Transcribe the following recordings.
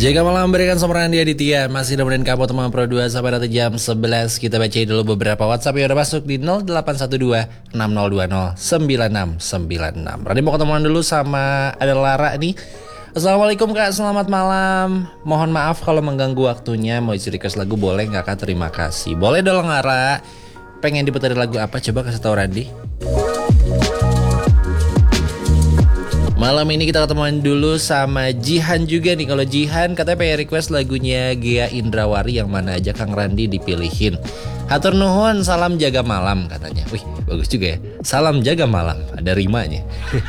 Jika malam memberikan someran di Aditya, masih nemenin kamu teman Pro 2 sampai nanti jam 11. Kita bacain dulu beberapa WhatsApp yang udah masuk di 0812 6020 9696. Rani mau ketemuan dulu sama ada Lara nih. Assalamualaikum Kak, selamat malam. Mohon maaf kalau mengganggu waktunya. Mau isi request lagu boleh nggak Kak? Terima kasih. Boleh dong Lara. Pengen diputerin lagu apa? Coba kasih tau Randy. Malam ini kita ketemuan dulu sama Jihan juga nih. Kalau Jihan katanya pengen request lagunya Ghea Indrawari, yang mana aja Kang Randi dipilihin. Hatur nuhun, salam jaga malam katanya. Wih, bagus juga ya. Salam jaga malam, ada rimanya.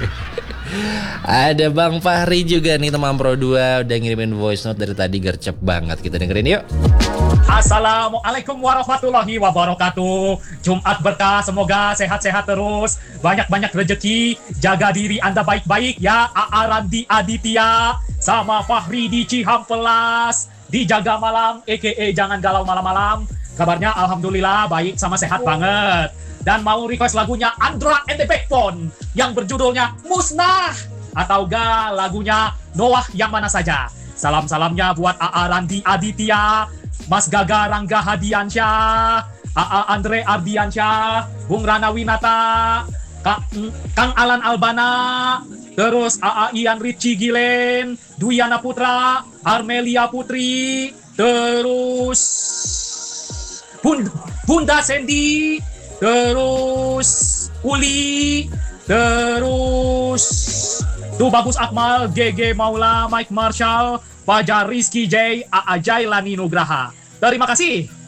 Ada Bang Fahri juga nih teman Pro 2, udah ngirimin voice note dari tadi, gercep banget. Kita dengerin yuk. Assalamualaikum warahmatullahi wabarakatuh. Jumat berkah, semoga sehat-sehat terus, banyak-banyak rezeki, jaga diri Anda baik-baik ya. A.A. Randi Aditya sama Fahri di Cihampelas, dijaga malam, jangan galau malam-malam. Kabarnya alhamdulillah baik sama sehat banget. Dan mau request lagunya Andra and the Backbone yang berjudulnya Musnah, atau ga lagunya Noah yang mana saja. Salam-salamnya buat A.A. Randi Aditya, Mas Gaga Rangga Hadiansyah, A.A. Andre Ardiansyah, Bung Rana Winata, Kang Alan Albana, terus A.A. Ian Ritchie Gilen, Duyana Putra, Armelia Putri, terus Bunda Sandy, terus Uli, terus tuh Bagus Akmal, GG Maula, Mike Marshall, Fajar Rizky J, A.A. Jailani Nugraha. Terima kasih.